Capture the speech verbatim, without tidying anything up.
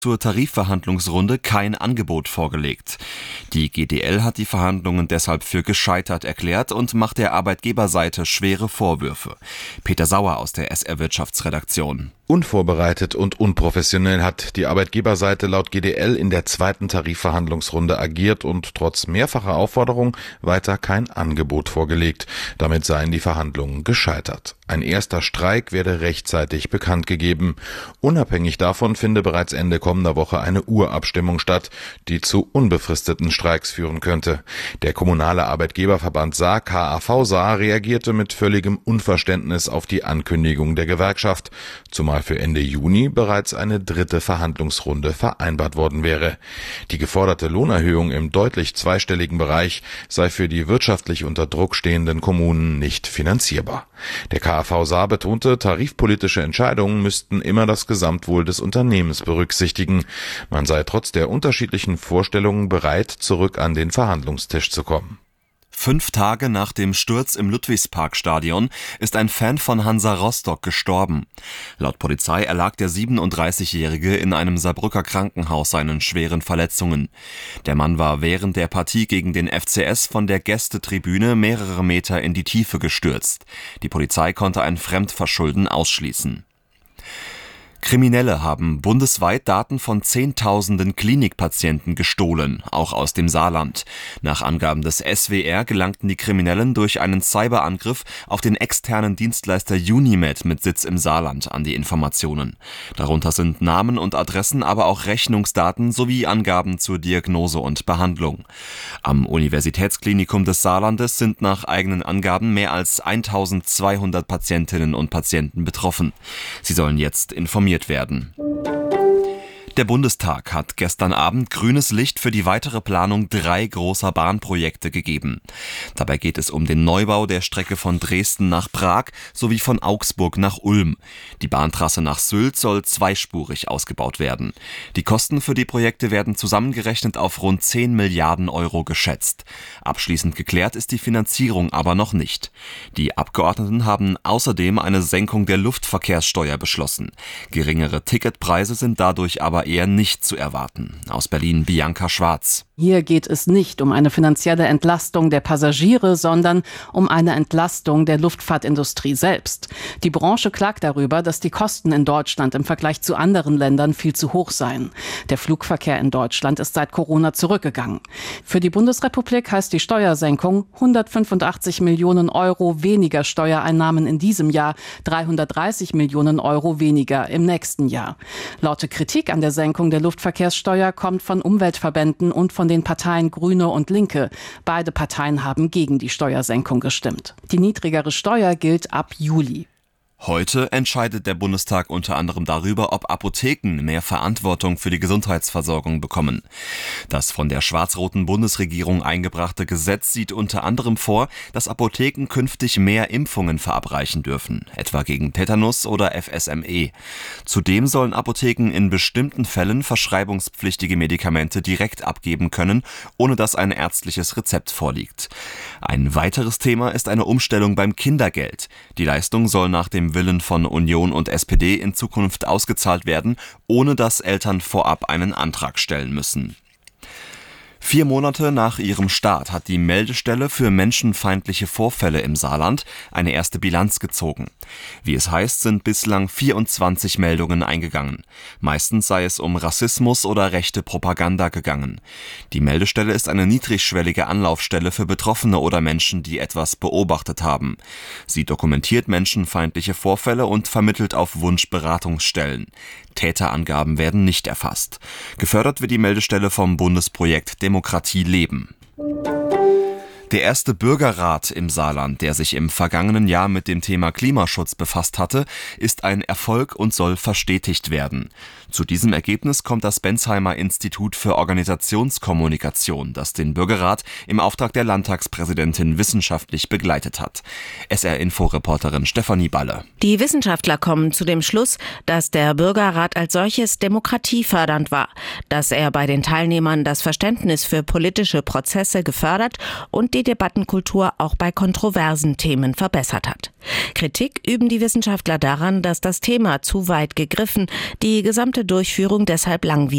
zur Tarifverhandlungsrunde kein Angebot vorgelegt. Die G D L hat die Verhandlungen deshalb für gescheitert erklärt und macht der Arbeitgeberseite schwere Vorwürfe. Peter Sauer aus der S R-Wirtschaftsredaktion. Unvorbereitet und unprofessionell hat die Arbeitgeberseite laut G D L in der zweiten Tarifverhandlungsrunde agiert und trotz mehrfacher Aufforderung weiter kein Angebot vorgelegt. Damit seien die Verhandlungen gescheitert. Ein erster Streik werde rechtzeitig bekannt gegeben. Unabhängig davon finde bereits Ende kommender Woche eine Urabstimmung statt, die zu unbefristeten Streiks führen könnte. Der kommunale Arbeitgeberverband Saar, K A V Saar, reagierte mit völligem Unverständnis auf die Ankündigung der Gewerkschaft, zumal für Ende Juni bereits eine dritte Verhandlungsrunde vereinbart worden wäre. Die geforderte Lohnerhöhung im deutlich zweistelligen Bereich sei für die wirtschaftlich unter Druck stehenden Kommunen nicht finanzierbar. Der K A V Saar betonte, tarifpolitische Entscheidungen müssten immer das Gesamtwohl des Unternehmens berücksichtigen. Man sei trotz der unterschiedlichen Vorstellungen bereit, zurück an den Verhandlungstisch zu kommen. Fünf Tage nach dem Sturz im Ludwigsparkstadion ist ein Fan von Hansa Rostock gestorben. Laut Polizei erlag der siebenunddreißigjährige in einem Saarbrücker Krankenhaus seinen schweren Verletzungen. Der Mann war während der Partie gegen den F C S von der Gästetribüne mehrere Meter in die Tiefe gestürzt. Die Polizei konnte ein Fremdverschulden ausschließen. Kriminelle haben bundesweit Daten von Zehntausenden Klinikpatienten gestohlen, auch aus dem Saarland. Nach Angaben des S W R gelangten die Kriminellen durch einen Cyberangriff auf den externen Dienstleister Unimed mit Sitz im Saarland an die Informationen. Darunter sind Namen und Adressen, aber auch Rechnungsdaten sowie Angaben zur Diagnose und Behandlung. Am Universitätsklinikum des Saarlandes sind nach eigenen Angaben mehr als eintausendzweihundert Patientinnen und Patienten betroffen. Sie sollen jetzt informiert werden. Der Bundestag hat gestern Abend grünes Licht für die weitere Planung drei großer Bahnprojekte gegeben. Dabei geht es um den Neubau der Strecke von Dresden nach Prag sowie von Augsburg nach Ulm. Die Bahntrasse nach Sylt soll zweispurig ausgebaut werden. Die Kosten für die Projekte werden zusammengerechnet auf rund zehn Milliarden Euro geschätzt. Abschließend geklärt ist die Finanzierung aber noch nicht. Die Abgeordneten haben außerdem eine Senkung der Luftverkehrssteuer beschlossen. Geringere Ticketpreise sind dadurch aber eher nicht zu erwarten. Aus Berlin Bianca Schwarz. Hier geht es nicht um eine finanzielle Entlastung der Passagiere, sondern um eine Entlastung der Luftfahrtindustrie selbst. Die Branche klagt darüber, dass die Kosten in Deutschland im Vergleich zu anderen Ländern viel zu hoch seien. Der Flugverkehr in Deutschland ist seit Corona zurückgegangen. Für die Bundesrepublik heißt die Steuersenkung hundertfünfundachtzig Millionen Euro weniger Steuereinnahmen in diesem Jahr, dreihundertdreißig Millionen Euro weniger im nächsten Jahr. Laute Kritik an der Senkung der Luftverkehrssteuer kommt von Umweltverbänden und von den Parteien Grüne und Linke. Beide Parteien haben gegen die Steuersenkung gestimmt. Die niedrigere Steuer gilt ab Juli. Heute entscheidet der Bundestag unter anderem darüber, ob Apotheken mehr Verantwortung für die Gesundheitsversorgung bekommen. Das von der schwarz-roten Bundesregierung eingebrachte Gesetz sieht unter anderem vor, dass Apotheken künftig mehr Impfungen verabreichen dürfen, etwa gegen Tetanus oder F S M E. Zudem sollen Apotheken in bestimmten Fällen verschreibungspflichtige Medikamente direkt abgeben können, ohne dass ein ärztliches Rezept vorliegt. Ein weiteres Thema ist eine Umstellung beim Kindergeld. Die Leistung soll nach dem Willen von Union und S P D in Zukunft ausgezahlt werden, ohne dass Eltern vorab einen Antrag stellen müssen. Vier Monate nach ihrem Start hat die Meldestelle für menschenfeindliche Vorfälle im Saarland eine erste Bilanz gezogen. Wie es heißt, sind bislang vierundzwanzig Meldungen eingegangen. Meistens sei es um Rassismus oder rechte Propaganda gegangen. Die Meldestelle ist eine niedrigschwellige Anlaufstelle für Betroffene oder Menschen, die etwas beobachtet haben. Sie dokumentiert menschenfeindliche Vorfälle und vermittelt auf Wunsch Beratungsstellen. Täterangaben werden nicht erfasst. Gefördert wird die Meldestelle vom Bundesprojekt Demokratie leben. Der erste Bürgerrat im Saarland, der sich im vergangenen Jahr mit dem Thema Klimaschutz befasst hatte, ist ein Erfolg und soll verstetigt werden. Zu diesem Ergebnis kommt das Bensheimer Institut für Organisationskommunikation, das den Bürgerrat im Auftrag der Landtagspräsidentin wissenschaftlich begleitet hat. S R-Info-Reporterin Stefanie Balle. Die Wissenschaftler kommen zu dem Schluss, dass der Bürgerrat als solches demokratiefördernd war, dass er bei den Teilnehmern das Verständnis für politische Prozesse gefördert und die Debattenkultur auch bei kontroversen Themen verbessert hat. Kritik üben die Wissenschaftler daran, dass das Thema zu weit gegriffen, die gesamte Durchführung deshalb langwierig